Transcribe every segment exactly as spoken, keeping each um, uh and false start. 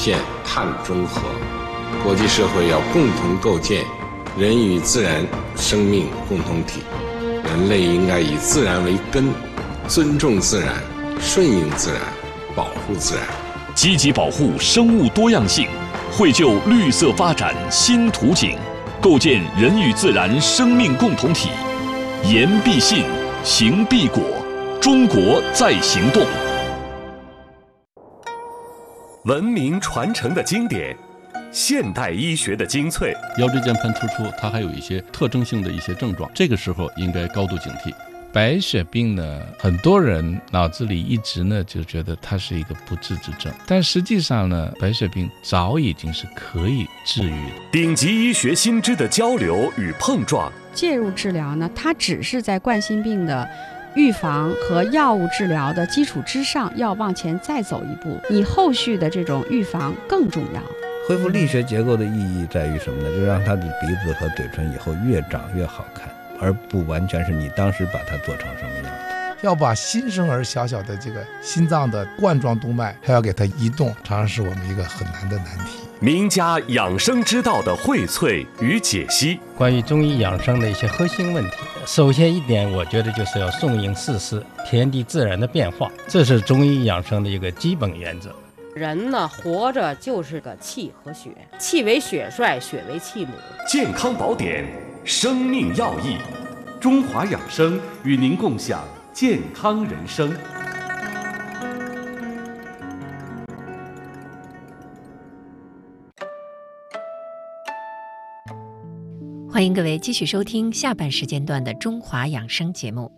现碳中和。国际社会要共同构建人与自然生命共同体，人类应该以自然为根，尊重自然，顺应自然，保护自然， 积极保护生物多样性，绘就绿色发展新图景，构建人与自然生命共同体。言必信，行必果，中国在行动。 文明传承的经典，现代医学的精粹。 腰椎间盘突出它还有一些特征性的一些症状，这个时候应该高度警惕。白血病呢，很多人脑子里一直呢就觉得它是一个不治之症，但实际上呢，白血病早已经是可以治愈的。 顶级医学新知的交流与碰撞， 介入治疗呢，它只是在冠心病的预防和药物治疗的基础之上，要往前再走一步，你后续的这种预防更重要。 恢复力学结构的意义在于什么呢？就是让他的鼻子和嘴唇以后越长越好看，而不完全是你当时把它做成什么样子。 要把新生儿小小的这个心脏的冠状动脉还要给它移动，常常是我们一个很难的难题。 名家养生之道的荟萃与解析， 关于中医养生的一些核心问题，首先一点，我觉得就是要顺应四时，天地自然的变化，这是中医养生的一个基本原则。 人呢，活着就是个气和血，气为血帅，血为气母。 健康宝典，生命要义，中华养生与您共享健康人生。 欢迎各位继续收听下半时间段的中华养生节目。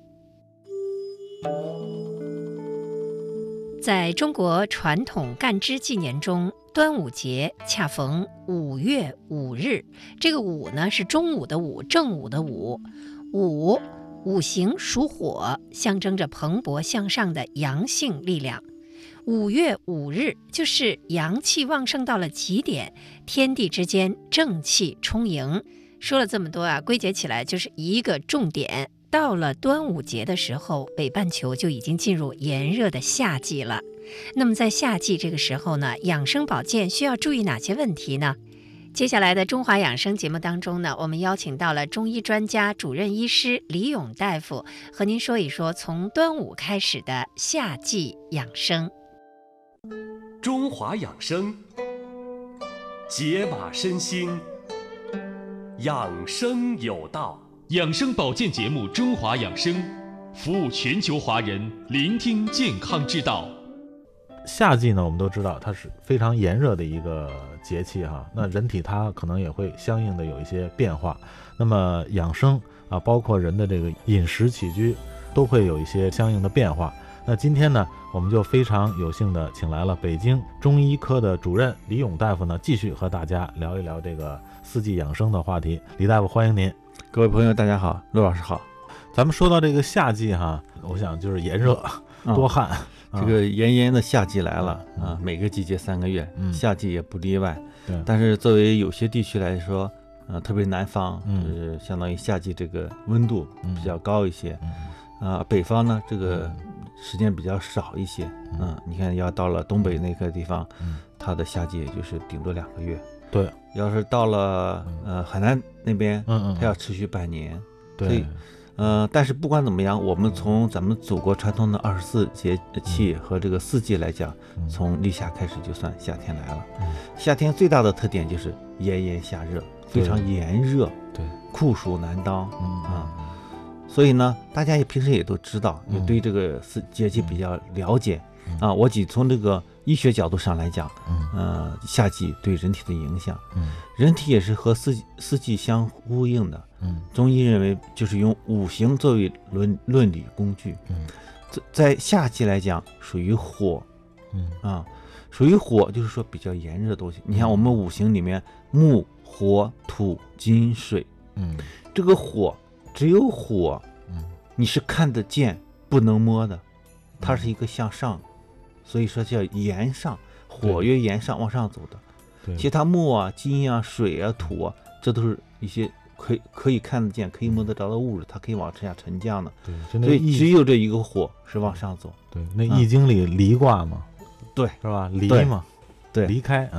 在中国传统干支纪年中，端午节恰逢五月五日，这个午呢是中午的午，正午的午。午五行属火，象征着蓬勃向上的阳性力量。五月五日就是阳气旺盛到了极点，天地之间正气充盈。说了这么多啊，归结起来就是一个重点。到了端午节的时候，北半球就已经进入炎热的夏季了。那么在夏季这个时候呢，养生保健需要注意哪些问题呢？接下来的中华养生节目当中呢，我们邀请到了中医专家、主任医师李勇大夫，和您说一说从端午开始的夏季养生。 中华养生，解码身心，养生有道。 养生保健节目《中华养生》，服务全球华人，聆听健康之道。 夏季呢，我们都知道它是非常炎热的一个节气哈，那人体它可能也会相应的有一些变化。那么养生啊，包括人的这个饮食起居，都会有一些相应的变化。那今天呢，我们就非常有幸的请来了北京中医科的主任李勇大夫呢，继续和大家聊一聊这个四季养生的话题。李大夫，欢迎您。 各位朋友大家好，陆老师好。 咱们说到这个夏季哈，我想就是炎热、嗯、多汗、 嗯、这个炎炎的夏季来了、嗯、啊，每个季节三个月、嗯、夏季也不例外。但是作为有些地区来说，呃，特别南方、嗯、就是相当于夏季这个温度比较高一些、嗯、啊，北方呢这个时间比较少一些。嗯、啊，你看要到了东北那个地方、嗯、它的夏季也就是顶多两个月。 对， 要是到了呃海南那边，嗯嗯，它要持续半年。对，所以呃，但是不管怎么样，我们从咱们祖国传统的二十四节气和这个四季来讲，嗯、从立夏开始就算夏天来了。嗯、夏天最大的特点就是炎炎夏热，非常炎热， 对， 酷暑难当。 嗯啊，所以呢，大家也平时也都知道，也对这个四节气比较了解。嗯、啊，我仅从这个医学角度上来讲，嗯，呃，夏季对人体的影响，嗯，人体也是和四四季相呼应的，嗯，中医认为就是用五行作为论论理工具，嗯，在夏季来讲属于火，嗯啊，属于火就是说比较炎热的东西。你看我们五行里面木、火、土、金、水，嗯，这个火只有火，嗯，你是看得见不能摸的，它是一个向上。所以说叫炎上，火越炎上往上走的。其他木啊、金啊、水啊、土啊，这都是一些可以可以看得见、可以摸得着的物质，它可以往下沉降的。 对， 所以只有这一个火是往上走。 对，那易经里离卦嘛， 对， 是吧？离嘛， 对， 离开。